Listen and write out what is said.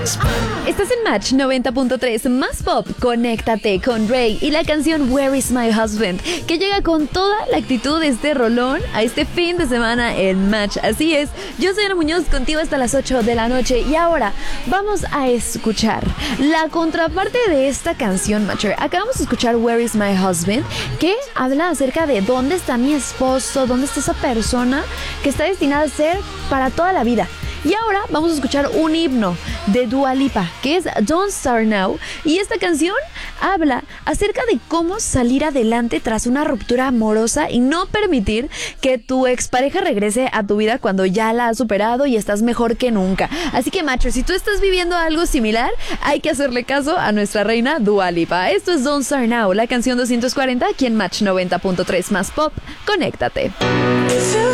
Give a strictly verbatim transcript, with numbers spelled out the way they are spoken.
Estás en Match noventa punto tres más pop. Conéctate con Rey y la canción Where is my husband, que llega con toda la actitud de este rolón a este fin de semana en Match. Así es, yo soy Ana Muñoz, contigo hasta las ocho de la noche. Y ahora vamos a escuchar la contraparte de esta canción, Matcher. Acabamos de escuchar Where is my husband, que habla acerca de dónde está mi esposo, dónde está esa persona que está destinada a ser para toda la vida. Y ahora vamos a escuchar un himno de Dua Lipa, que es Don't Start Now. Y esta canción habla acerca de cómo salir adelante tras una ruptura amorosa y no permitir que tu expareja regrese a tu vida cuando ya la has superado y estás mejor que nunca. Así que, macho, si tú estás viviendo algo similar, hay que hacerle caso a nuestra reina Dua Lipa. Esto es Don't Start Now, la canción doscientos cuarenta, aquí en Match noventa punto tres más pop. Conéctate.